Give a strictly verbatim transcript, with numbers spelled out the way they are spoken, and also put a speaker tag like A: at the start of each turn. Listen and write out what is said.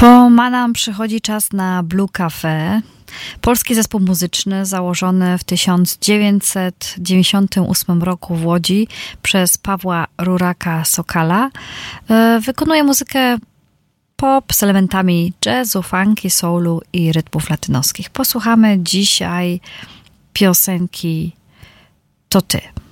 A: Po nam przychodzi czas na Blue Cafe. Polski zespół muzyczny założony w tysiąc dziewięćset dziewięćdziesiątym ósmym roku w Łodzi przez Pawła Ruraka-Sokala. Wykonuje muzykę pop z elementami jazzu, funky, soulu i rytmów latynoskich. Posłuchamy dzisiaj piosenki To Ty.